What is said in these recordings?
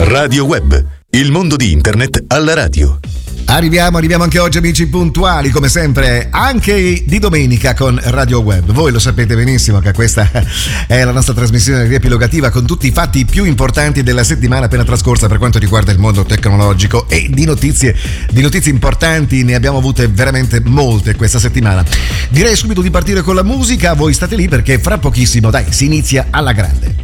Radio Web, il mondo di Internet alla radio. Arriviamo anche oggi, amici, puntuali come sempre, anche di domenica con Radio Web. Voi lo sapete benissimo che questa è la nostra trasmissione riepilogativa con tutti i fatti più importanti della settimana appena trascorsa per quanto riguarda il mondo tecnologico, e di notizie importanti ne abbiamo avute veramente molte questa settimana. Direi subito di partire con la musica, voi state lì perché fra pochissimo, dai, si inizia alla grande.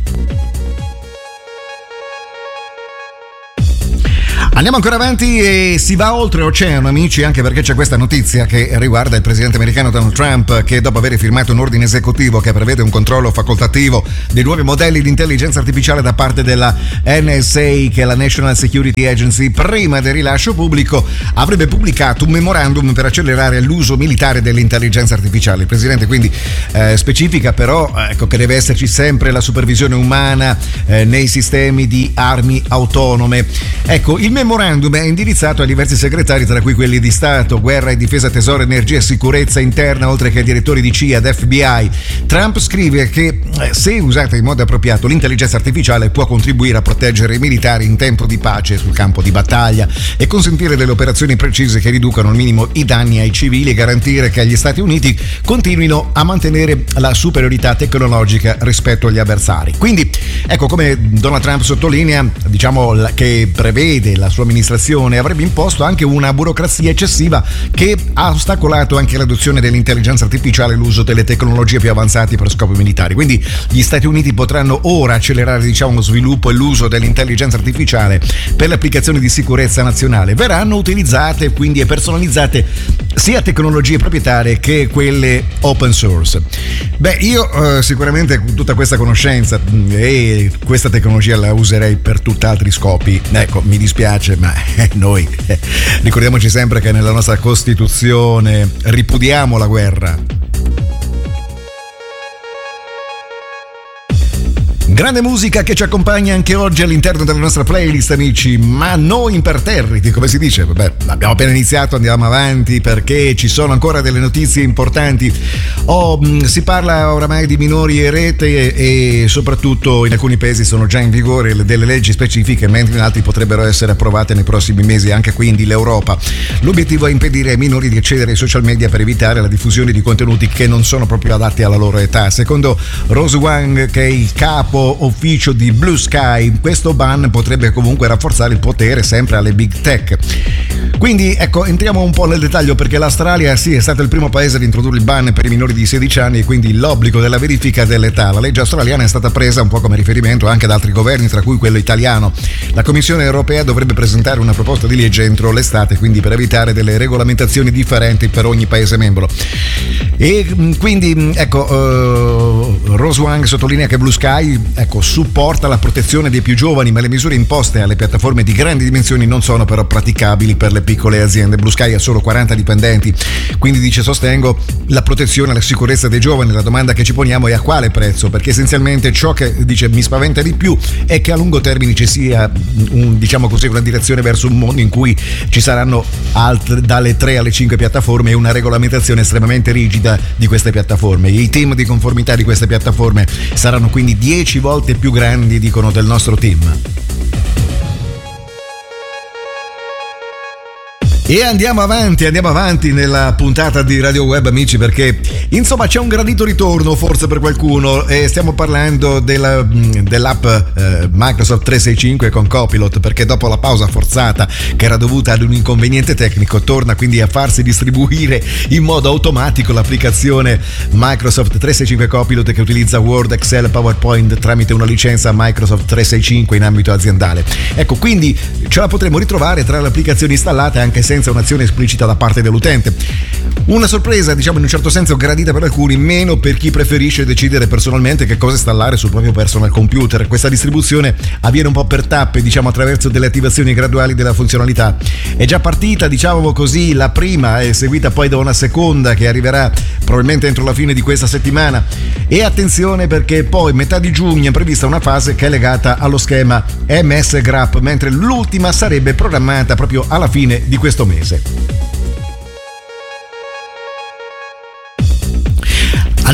Andiamo ancora avanti e si va oltre oceano, amici, anche perché c'è questa notizia che riguarda il presidente americano Donald Trump, che dopo aver firmato un ordine esecutivo che prevede un controllo facoltativo dei nuovi modelli di intelligenza artificiale da parte della NSA, che è la National Security Agency, prima del rilascio pubblico avrebbe pubblicato un memorandum per accelerare l'uso militare dell'intelligenza artificiale. Il presidente quindi specifica però che deve esserci sempre la supervisione umana nei sistemi di armi autonome. Ecco, il memorandum è indirizzato a diversi segretari, tra cui quelli di Stato, Guerra e Difesa, Tesoro, Energia e Sicurezza Interna, oltre che ai direttori di CIA ed FBI. Trump scrive che se usata in modo appropriato l'intelligenza artificiale può contribuire a proteggere i militari in tempo di pace sul campo di battaglia e consentire delle operazioni precise che riducano al minimo i danni ai civili e garantire che gli Stati Uniti continuino a mantenere la superiorità tecnologica rispetto agli avversari. Quindi, ecco, come Donald Trump sottolinea, diciamo che prevede la sua amministrazione, avrebbe imposto anche una burocrazia eccessiva che ha ostacolato anche l'adozione dell'intelligenza artificiale e l'uso delle tecnologie più avanzate per scopi militari. Quindi gli Stati Uniti potranno ora accelerare, diciamo, lo sviluppo e l'uso dell'intelligenza artificiale per le applicazioni di sicurezza nazionale. Verranno utilizzate quindi e personalizzate sia tecnologie proprietarie che quelle open source. Beh, io sicuramente tutta questa conoscenza e questa tecnologia la userei per tutt'altri scopi. Ecco, mi dispiace, ma noi ricordiamoci sempre che nella nostra Costituzione ripudiamo la guerra. Grande musica che ci accompagna anche oggi all'interno della nostra playlist, amici, ma noi imperterriti, come si dice. Vabbè, abbiamo appena iniziato, andiamo avanti perché ci sono ancora delle notizie importanti. Si parla oramai di minori e rete e soprattutto in alcuni paesi sono già in vigore delle leggi specifiche, mentre in altri potrebbero essere approvate nei prossimi mesi, anche quindi l'Europa. L'obiettivo è impedire ai minori di accedere ai social media per evitare la diffusione di contenuti che non sono proprio adatti alla loro età. Secondo Rose Wang, che è il capo ufficio di Blue Sky, questo ban potrebbe comunque rafforzare il potere sempre alle big tech. Quindi ecco, entriamo un po' nel dettaglio, perché l'Australia sì è stato il primo paese ad introdurre il ban per i minori di 16 anni e quindi l'obbligo della verifica dell'età. La legge australiana è stata presa un po' come riferimento anche da altri governi, tra cui quello italiano. La Commissione europea dovrebbe presentare una proposta di legge entro l'estate, quindi per evitare delle regolamentazioni differenti per ogni paese membro. E quindi ecco, Rose Wang sottolinea che Blue Sky supporta la protezione dei più giovani, ma le misure imposte alle piattaforme di grandi dimensioni non sono però praticabili per le piccole aziende. Blue Sky ha solo 40 dipendenti, quindi dice: sostengo la protezione e la sicurezza dei giovani. La domanda che ci poniamo è a quale prezzo, perché essenzialmente ciò che dice mi spaventa di più è che a lungo termine ci sia una direzione verso un mondo in cui ci saranno dalle 3 alle 5 piattaforme e una regolamentazione estremamente rigida di queste piattaforme. I team di conformità di queste piattaforme saranno quindi 10 volte più grandi, dicono, del nostro team. E andiamo avanti nella puntata di Radio Web, amici, perché insomma c'è un gradito ritorno forse per qualcuno, e stiamo parlando dell'app Microsoft 365 con Copilot, perché dopo la pausa forzata che era dovuta ad un inconveniente tecnico torna quindi a farsi distribuire in modo automatico l'applicazione Microsoft 365 Copilot, che utilizza Word, Excel, PowerPoint tramite una licenza Microsoft 365 in ambito aziendale. Ecco, quindi ce la potremo ritrovare tra le applicazioni installate anche senza un'azione esplicita da parte dell'utente. Una sorpresa, diciamo, in un certo senso gradita per alcuni, meno per chi preferisce decidere personalmente che cosa installare sul proprio personal computer. Questa distribuzione avviene un po' per tappe, diciamo, attraverso delle attivazioni graduali della funzionalità. È già partita, diciamo così, la prima, è seguita poi da una seconda che arriverà probabilmente entro la fine di questa settimana. E attenzione, perché poi metà di giugno è prevista una fase che è legata allo schema MS Graph, mentre l'ultima sarebbe programmata proprio alla fine di questo mese.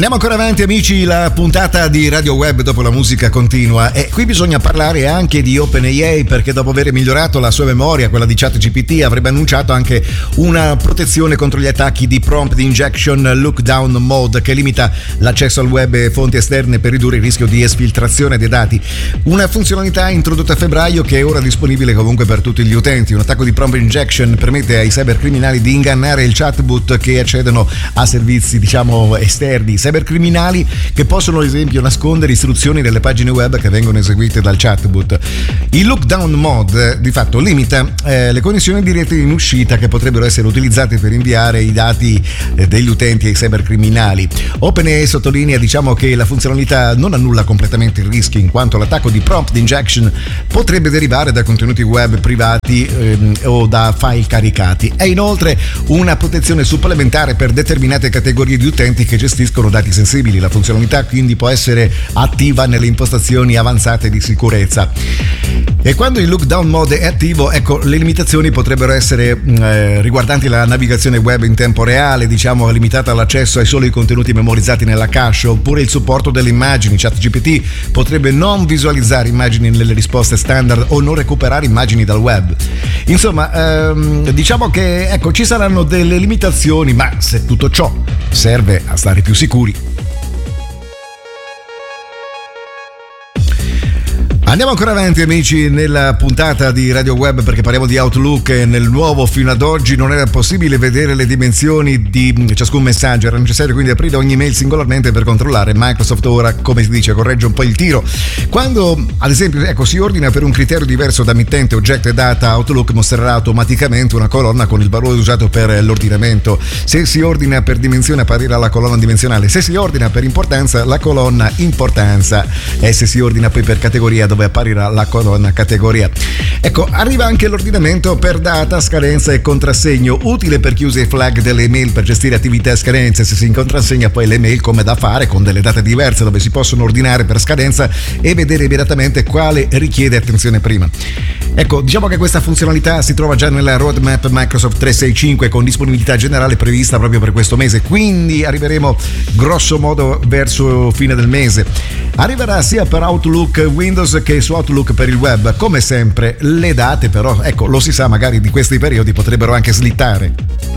Andiamo ancora avanti amici, la puntata di Radio Web dopo la musica continua e qui bisogna parlare anche di OpenAI, perché dopo aver migliorato la sua memoria, quella di ChatGPT, avrebbe annunciato anche una protezione contro gli attacchi di Prompt Injection Lockdown Mode che limita l'accesso al web e fonti esterne per ridurre il rischio di esfiltrazione dei dati. Una funzionalità introdotta a febbraio che è ora disponibile comunque per tutti gli utenti. Un attacco di Prompt Injection permette ai cybercriminali di ingannare il chatbot che accedono a servizi esterni. Cybercriminali che possono ad esempio nascondere istruzioni delle pagine web che vengono eseguite dal chatbot. Il lockdown mode di fatto limita le connessioni di rete in uscita che potrebbero essere utilizzate per inviare i dati degli utenti ai cybercriminali. OpenAI sottolinea che la funzionalità non annulla completamente il rischio, in quanto l'attacco di prompt injection potrebbe derivare da contenuti web privati o da file caricati. È inoltre una protezione supplementare per determinate categorie di utenti che gestiscono dati sensibili. La funzionalità quindi può essere attiva nelle impostazioni avanzate di sicurezza. E quando il lockdown mode è attivo, le limitazioni potrebbero essere riguardanti la navigazione web in tempo reale, limitata all'accesso ai soli contenuti memorizzati nella cache, oppure il supporto delle immagini. ChatGPT potrebbe non visualizzare immagini nelle risposte standard o non recuperare immagini dal web. Insomma, che ci saranno delle limitazioni, ma se tutto ciò serve a stare più sicuri. Andiamo ancora avanti amici nella puntata di Radio Web, perché parliamo di Outlook. Nel nuovo fino ad oggi non era possibile vedere le dimensioni di ciascun messaggio, era necessario quindi aprire ogni mail singolarmente per controllare. Microsoft ora, come si dice, corregge un po' il tiro. Quando ad esempio si ordina per un criterio diverso da mittente, oggetto e data, Outlook mostrerà automaticamente una colonna con il valore usato per l'ordinamento. Se si ordina per dimensione apparirà la colonna dimensionale, se si ordina per importanza la colonna importanza, e se si ordina poi per categoria dove apparirà la colonna categoria. Arriva anche l'ordinamento per data, scadenza e contrassegno, utile per chi usa i flag delle email per gestire attività e scadenze. Se si contrassegna poi le mail come da fare con delle date diverse, dove si possono ordinare per scadenza e vedere immediatamente quale richiede attenzione prima. Che questa funzionalità si trova già nella roadmap Microsoft 365 con disponibilità generale prevista proprio per questo mese, quindi arriveremo grosso modo verso fine del mese. Arriverà sia per Outlook Windows che su Outlook per il web. Come sempre le date però, lo si sa, magari di questi periodi potrebbero anche slittare.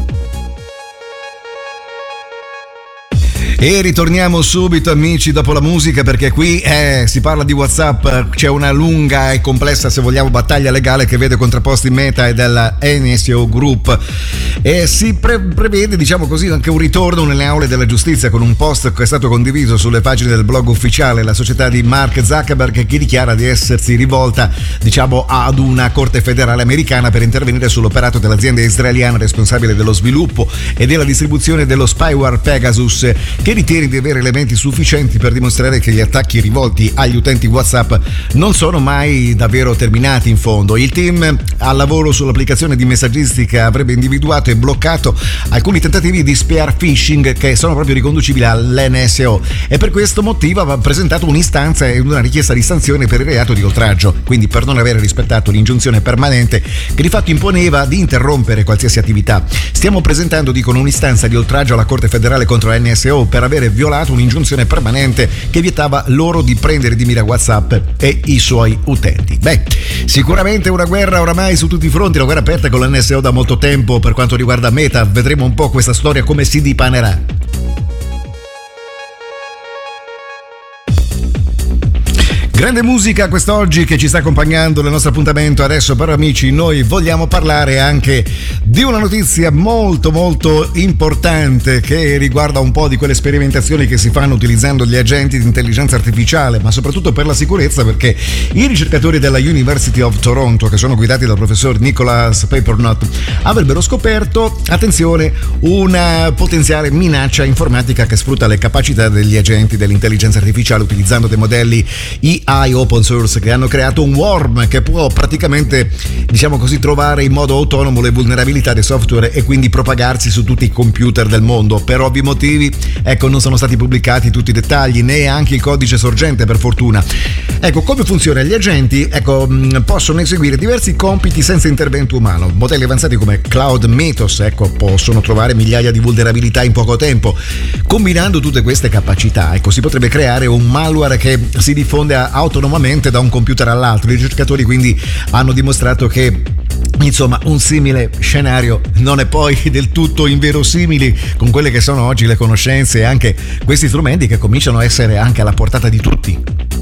E ritorniamo subito amici dopo la musica, perché qui si parla di WhatsApp. C'è una lunga e complessa, se vogliamo, battaglia legale che vede contrapposti Meta e della NSO Group, e si prevede anche un ritorno nelle aule della giustizia con un post che è stato condiviso sulle pagine del blog ufficiale. La società di Mark Zuckerberg che dichiara di essersi rivolta ad una corte federale americana per intervenire sull'operato dell'azienda israeliana responsabile dello sviluppo e della distribuzione dello spyware Pegasus, che ritiene di avere elementi sufficienti per dimostrare che gli attacchi rivolti agli utenti WhatsApp non sono mai davvero terminati in fondo. Il team al lavoro sull'applicazione di messaggistica avrebbe individuato e bloccato alcuni tentativi di spear phishing che sono proprio riconducibili all'NSO, e per questo motivo aveva presentato un'istanza e una richiesta di sanzione per il reato di oltraggio, quindi per non aver rispettato l'ingiunzione permanente che di fatto imponeva di interrompere qualsiasi attività. Stiamo presentando, dicono, un'istanza di oltraggio alla Corte federale contro l'NSO per avere violato un'ingiunzione permanente che vietava loro di prendere di mira WhatsApp e i suoi utenti. Sicuramente una guerra oramai su tutti i fronti, una guerra aperta con l'NSO da molto tempo per quanto riguarda Meta. Vedremo un po' questa storia come si dipanerà. Grande musica quest'oggi che ci sta accompagnando nel nostro appuntamento. Adesso però amici noi vogliamo parlare anche di una notizia molto molto importante che riguarda un po' di quelle sperimentazioni che si fanno utilizzando gli agenti di intelligenza artificiale, ma soprattutto per la sicurezza, perché i ricercatori della University of Toronto, che sono guidati dal professor Nicholas Papernout, avrebbero scoperto, attenzione, una potenziale minaccia informatica che sfrutta le capacità degli agenti dell'intelligenza artificiale utilizzando dei modelli AI open source che hanno creato un worm che può praticamente, diciamo così, trovare in modo autonomo le vulnerabilità dei software e quindi propagarsi su tutti i computer del mondo. Per ovvi motivi, ecco, non sono stati pubblicati tutti i dettagli, né anche il codice sorgente, per fortuna. Ecco, come funziona? Gli agenti, ecco, possono eseguire diversi compiti senza intervento umano. Modelli avanzati come Cloud Mythos, ecco, possono trovare migliaia di vulnerabilità in poco tempo. Combinando tutte queste capacità, ecco, si potrebbe creare un malware che si diffonde autonomamente da un computer all'altro. I ricercatori quindi hanno dimostrato che, insomma, un simile scenario non è poi del tutto inverosimile con quelle che sono oggi le conoscenze e anche questi strumenti che cominciano a essere anche alla portata di tutti.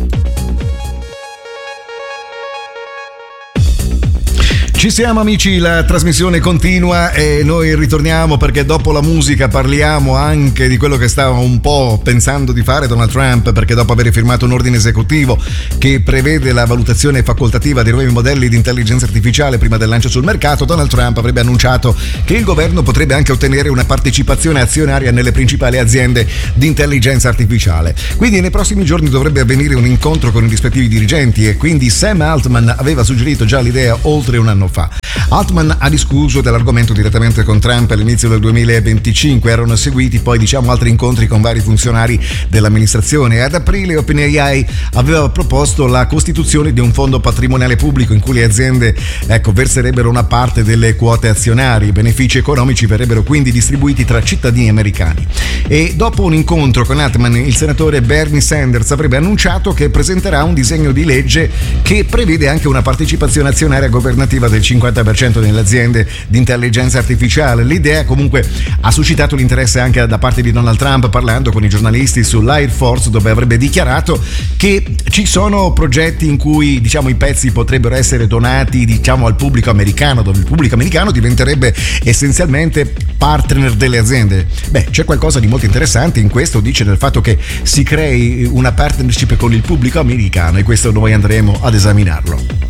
Ci siamo amici, la trasmissione continua e noi ritorniamo perché dopo la musica parliamo anche di quello che stava un po' pensando di fare Donald Trump, perché dopo aver firmato un ordine esecutivo che prevede la valutazione facoltativa dei nuovi modelli di intelligenza artificiale prima del lancio sul mercato, Donald Trump avrebbe annunciato che il governo potrebbe anche ottenere una partecipazione azionaria nelle principali aziende di intelligenza artificiale. Quindi nei prossimi giorni dovrebbe avvenire un incontro con i rispettivi dirigenti e quindi Sam Altman aveva suggerito già l'idea oltre un anno fa. Altman ha discusso dell'argomento direttamente con Trump all'inizio del 2025, erano seguiti poi altri incontri con vari funzionari dell'amministrazione. Ad aprile OpenAI aveva proposto la costituzione di un fondo patrimoniale pubblico in cui le aziende, ecco, verserebbero una parte delle quote azionarie. I benefici economici verrebbero quindi distribuiti tra cittadini americani. E dopo un incontro con Altman, il senatore Bernie Sanders avrebbe annunciato che presenterà un disegno di legge che prevede anche una partecipazione azionaria governativa del 50% nelle aziende di intelligenza artificiale. L'idea comunque ha suscitato l'interesse anche da parte di Donald Trump, parlando con i giornalisti sull'Air Force, dove avrebbe dichiarato che ci sono progetti in cui, diciamo, i pezzi potrebbero essere donati, diciamo, al pubblico americano, dove il pubblico americano diventerebbe essenzialmente partner delle aziende. Beh, c'è qualcosa di molto interessante in questo, dice, nel fatto che si crei una partnership con il pubblico americano, e questo noi andremo ad esaminarlo.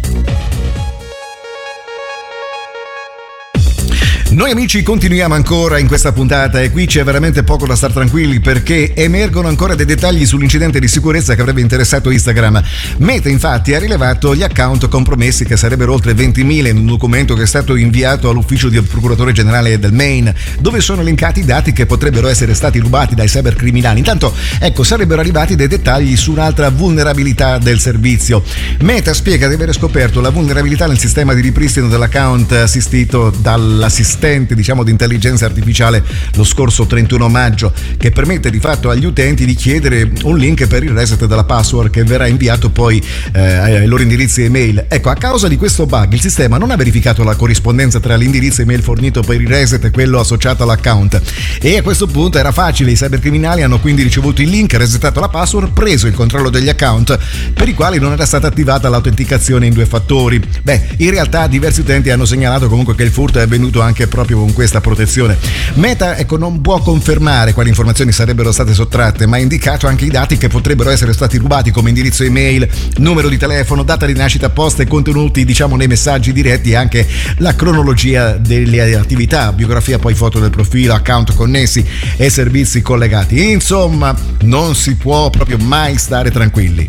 Noi amici continuiamo ancora in questa puntata e qui c'è veramente poco da star tranquilli, perché emergono ancora dei dettagli sull'incidente di sicurezza che avrebbe interessato Instagram. Meta infatti ha rilevato gli account compromessi, che sarebbero oltre 20.000, in un documento che è stato inviato all'ufficio del procuratore generale del Maine, dove sono elencati i dati che potrebbero essere stati rubati dai cybercriminali. Intanto, ecco, sarebbero arrivati dei dettagli su un'altra vulnerabilità del servizio. Meta spiega di aver scoperto la vulnerabilità nel sistema di ripristino dell'account assistito dall'assistente, diciamo, di intelligenza artificiale lo scorso 31 maggio, che permette di fatto agli utenti di chiedere un link per il reset della password, che verrà inviato poi ai loro indirizzi email. Ecco, a causa di questo bug il sistema non ha verificato la corrispondenza tra l'indirizzo email fornito per il reset e quello associato all'account, e a questo punto era facile. I cybercriminali hanno quindi ricevuto il link, resetato la password, preso il controllo degli account per i quali non era stata attivata l'autenticazione in 2 fattori. Beh, in realtà diversi utenti hanno segnalato comunque che il furto è avvenuto anche proprio con questa protezione. Meta, ecco, non può confermare quali informazioni sarebbero state sottratte, ma ha indicato anche i dati che potrebbero essere stati rubati, come indirizzo email, numero di telefono, data di nascita, posta e contenuti, diciamo, nei messaggi diretti, e anche la cronologia delle attività, biografia, poi foto del profilo, account connessi e servizi collegati. Insomma, non si può proprio mai stare tranquilli.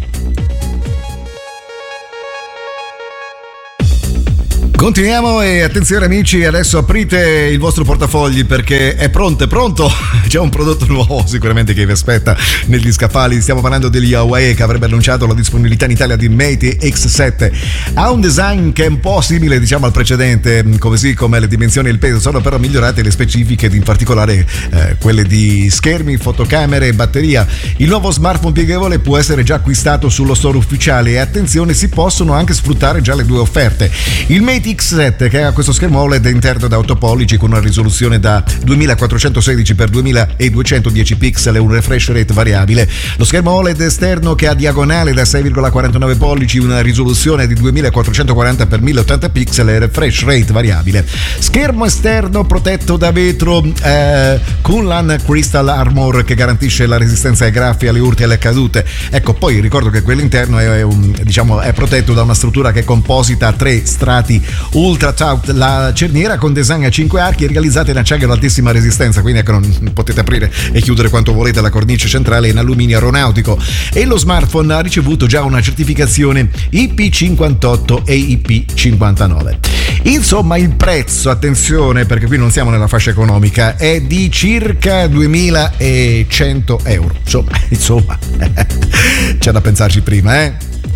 Continuiamo e attenzione amici, adesso aprite il vostro portafogli perché è pronto, c'è un prodotto nuovo sicuramente che vi aspetta negli scaffali. Stiamo parlando degli Huawei, che avrebbe annunciato la disponibilità in Italia di Mate X7. Ha un design che è un po' simile, diciamo, al precedente, così come le dimensioni e il peso, sono però migliorate le specifiche, in particolare quelle di schermi, fotocamere e batteria. Il nuovo smartphone pieghevole può essere già acquistato sullo store ufficiale e attenzione, si possono anche sfruttare già le 2 offerte. Il Mate X7, che ha questo schermo OLED interno da 8 pollici con una risoluzione da 2416 x 2210 pixel e un refresh rate variabile. Lo schermo OLED esterno, che ha diagonale da 6,49 pollici, una risoluzione di 2440 x 1080 pixel e refresh rate variabile. Schermo esterno protetto da vetro Kunlun Crystal Armor, che garantisce la resistenza ai graffi, alle urti e alle cadute. Ecco, poi ricordo che quello interno è protetto da una struttura che è composita a 3 strati Ultra Tout, la cerniera con design a 5 archi realizzata in acciaio ad altissima resistenza, quindi ecco, non potete aprire e chiudere quanto volete, la cornice centrale in alluminio aeronautico, e lo smartphone ha ricevuto già una certificazione IP58 e IP59. Insomma, il prezzo, attenzione perché qui non siamo nella fascia economica, è di circa 2.100 euro. Insomma, c'è da pensarci prima,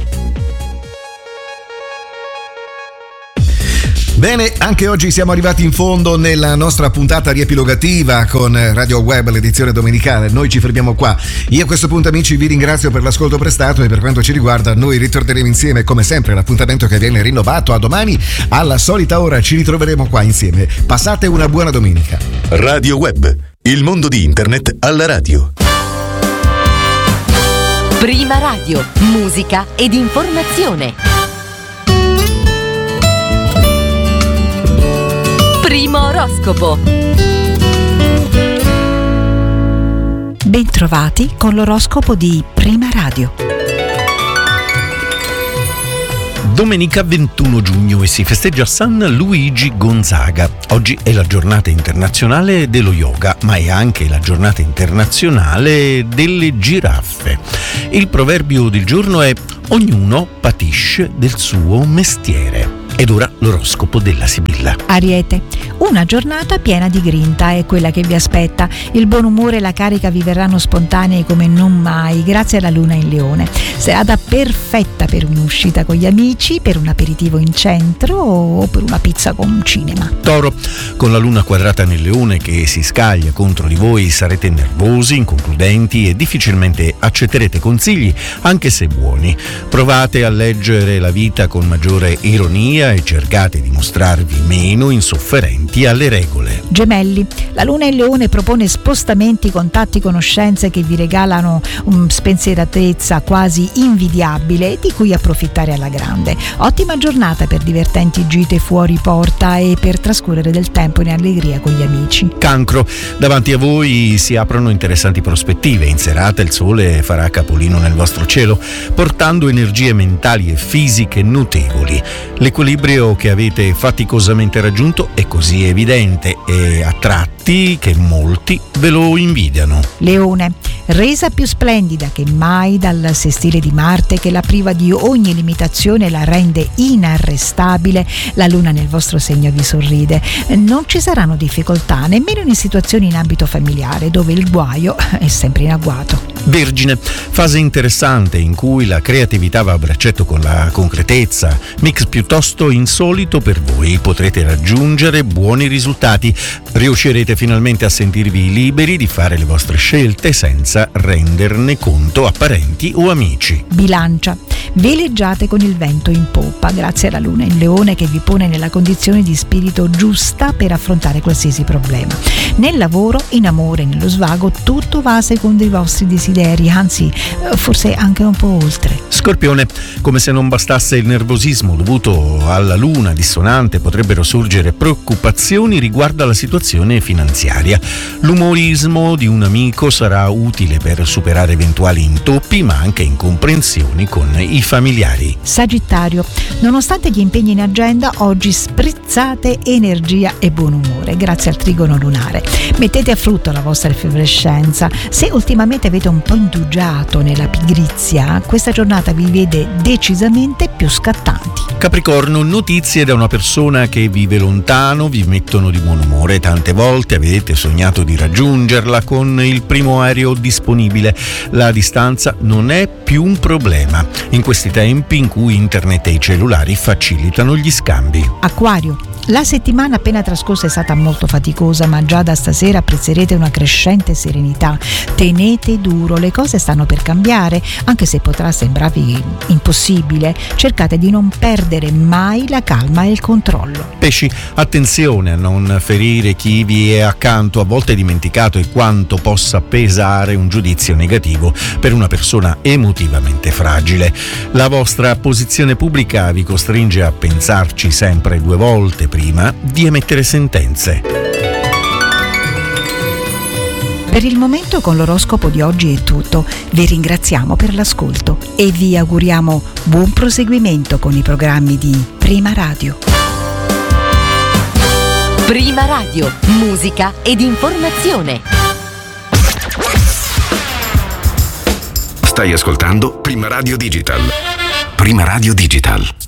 Bene, anche oggi siamo arrivati in fondo nella nostra puntata riepilogativa con Radio Web, l'edizione domenicale. Noi ci fermiamo qua. Io a questo punto, amici, vi ringrazio per l'ascolto prestato e per quanto ci riguarda noi ritorneremo insieme come sempre, l'appuntamento che viene rinnovato a domani alla solita ora. Ci ritroveremo qua insieme. Passate una buona domenica. Radio Web, il mondo di internet alla radio. Prima Radio, musica ed informazione. Primo oroscopo. Bentrovati con l'oroscopo di Prima Radio. Domenica 21 giugno e si festeggia San Luigi Gonzaga. Oggi è la giornata internazionale dello yoga, ma è anche la giornata internazionale delle giraffe. Il proverbio del giorno è: ognuno patisce del suo mestiere. Ed ora l'oroscopo della Sibilla. Ariete, una giornata piena di grinta è quella che vi aspetta. Il buon umore e la carica vi verranno spontanei come non mai, grazie alla luna in Leone. Serata perfetta per un'uscita con gli amici, per un aperitivo in centro o per una pizza con cinema. Toro, con la luna quadrata nel Leone che si scaglia contro di voi, sarete nervosi, inconcludenti e difficilmente accetterete consigli, anche se buoni. Provate a leggere la vita con maggiore ironia e cercate di mostrarvi meno insofferenti alle regole. Gemelli, la luna in Leone propone spostamenti, contatti, conoscenze che vi regalano spensieratezza quasi invidiabile di cui approfittare alla grande. Ottima giornata per divertenti gite fuori porta e per trascorrere del tempo in allegria con gli amici. Cancro, davanti a voi si aprono interessanti prospettive. In serata il sole farà capolino nel vostro cielo, portando energie mentali e fisiche notevoli. L'equilibrio che avete faticosamente raggiunto è così evidente e a tratti che molti ve lo invidiano. Leone, resa più splendida che mai dal sestile di Marte che la priva di ogni limitazione e la rende inarrestabile, la luna nel vostro segno vi sorride. Non ci saranno difficoltà nemmeno in situazioni in ambito familiare dove il guaio è sempre in agguato. Vergine, fase interessante in cui la creatività va a braccetto con la concretezza, mix piuttosto insolito per voi. Potrete raggiungere buoni risultati, riuscirete finalmente a sentirvi liberi di fare le vostre scelte senza renderne conto a parenti o amici. Bilancia, veleggiate con il vento in poppa grazie alla luna in Leone che vi pone nella condizione di spirito giusta per affrontare qualsiasi problema. Nel lavoro, in amore, nello svago, tutto va secondo i vostri desideri, anzi forse anche un po' oltre. Scorpione, come se non bastasse il nervosismo dovuto alla luna dissonante, potrebbero sorgere preoccupazioni riguardo alla situazione finanziaria. L'umorismo di un amico sarà utile per superare eventuali intoppi, ma anche incomprensioni con i familiari. Sagittario, nonostante gli impegni in agenda, oggi sprizzate energia e buon umore grazie al trigono lunare. Mettete a frutto la vostra effervescenza. Se ultimamente avete un po' indugiato nella pigrizia, questa giornata vi vede decisamente più scattanti. Capricorno, notizie da una persona che vive lontano vi mettono di buon umore. Tante volte avete sognato di raggiungerla con il primo aereo disponibile. La distanza non è più un problema in questi tempi in cui internet e i cellulari facilitano gli scambi. Acquario, la settimana appena trascorsa è stata molto faticosa, ma già da stasera apprezzerete una crescente serenità. Tenete duro, le cose stanno per cambiare, anche se potrà sembrarvi impossibile. Cercate di non perdere mai la calma e il controllo. Pesci, attenzione a non ferire chi vi è accanto. A volte dimenticato quanto possa pesare un giudizio negativo per una persona emotivamente fragile. La vostra posizione pubblica vi costringe a pensarci sempre due volte prima di emettere sentenze. Per il momento con l'oroscopo di oggi è tutto. Vi ringraziamo per l'ascolto e vi auguriamo buon proseguimento con i programmi di Prima Radio. Prima Radio, musica ed informazione. Stai ascoltando Prima Radio Digital. Prima Radio Digital.